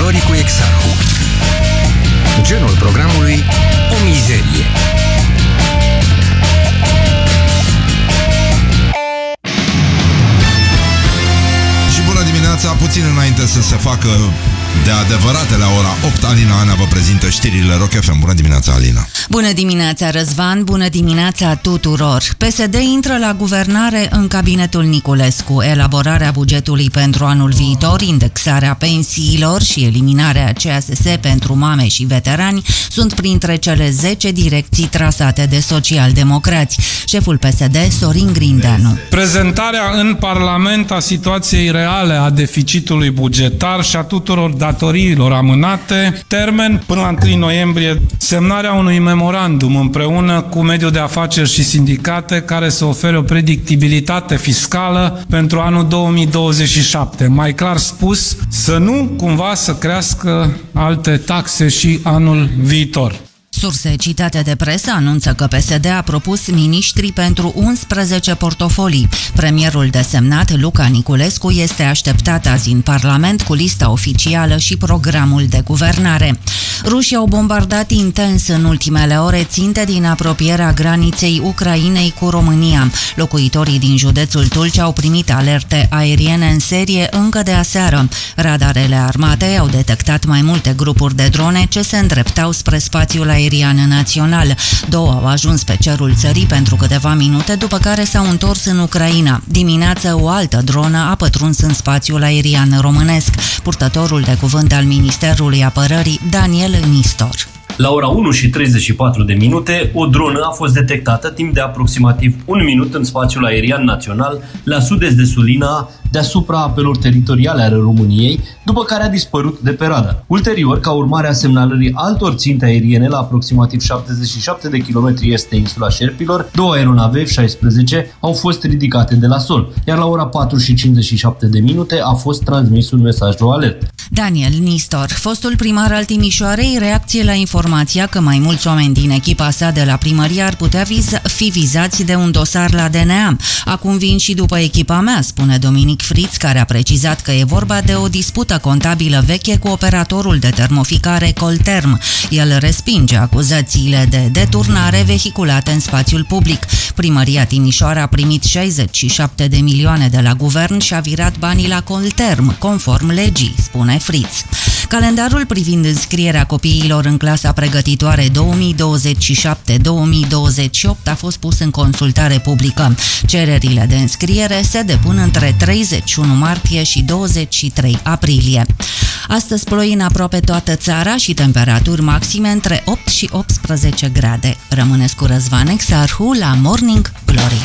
Glory cu Exarhu. Genul programului: o mizerie. Și bună dimineața, puțin înainte să se facă de adevăratele ora 8, Alina Ana vă prezintă știrile Rock FM. Bună dimineața, Alina! Bună dimineața, Răzvan! Bună dimineața tuturor! PSD intră la guvernare în cabinetul Niculescu. Elaborarea bugetului pentru anul viitor, indexarea pensiilor și eliminarea CASS pentru mame și veterani sunt printre cele 10 direcții trasate de socialdemocrați. Șeful PSD, Sorin Grindeanu. Prezentarea în Parlament a situației reale a deficitului bugetar și a tuturor datoriilor amânate, termen până la 1 noiembrie, semnarea unui memorandum împreună cu mediul de afaceri și sindicate care să ofere o predictibilitate fiscală pentru anul 2027. Mai clar spus, să nu cumva să crească alte taxe și anul viitor. Surse citate de presă anunță că PSD a propus miniștri pentru 11 portofolii. Premierul desemnat, Luca Niculescu, este așteptat azi în Parlament cu lista oficială și programul de guvernare. Rușii au bombardat intens în ultimele ore ținte din apropierea graniței Ucrainei cu România. Locuitorii din județul Tulcea au primit alerte aeriene în serie încă de aseară. Radarele armatei au detectat mai multe grupuri de drone ce se îndreptau spre spațiul aerian național. 2 au ajuns pe cerul țării pentru câteva minute, după care s-au întors în Ucraina. Dimineață, o altă dronă a pătruns în spațiul aerian românesc. Purtătorul de cuvânt al Ministerului Apărării, Daniel Nistor. La ora 1:34, o dronă a fost detectată timp de aproximativ 1 minut în spațiul aerian național, la sud-est de Sulina, deasupra apelor teritoriale ale României, după care a dispărut de pe radar. Ulterior, ca urmare a semnalării altor ținte aeriene la aproximativ 77 de kilometri est de insula Șerpilor, 2 aeronave F-16 au fost ridicate de la sol, iar la ora 4:57 a fost transmis un mesaj de alert. Daniel Nistor, fostul primar al Timișoarei, reacție la informația că mai mulți oameni din echipa sa de la primărie ar putea fi vizați de un dosar la DNA. Acum vin și după echipa mea, spune Dominic Friț, care a precizat că e vorba de o dispută contabilă veche cu operatorul de termoficare Colterm. El respinge acuzațiile de deturnare vehiculate în spațiul public. Primăria Timișoara a primit 67 de milioane de la guvern și a virat banii la Colterm, conform legii, spune Friț. Calendarul privind înscrierea copiilor în clasa pregătitoare 2027-2028 a fost pus în consultare publică. Cererile de înscriere se depun între 31 martie și 23 aprilie. Astăzi ploi în aproape toată țara și temperaturi maxime între 8 și 18 grade. Rămâneți cu Răzvan Exarhu la Morning Glory.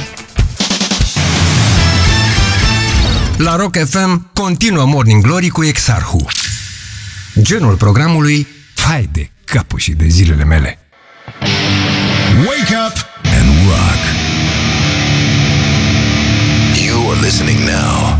La Rock FM continuă Morning Glory cu Exarhu. Genul programului: hai de capul și de zilele mele. Wake up and rock. You are listening now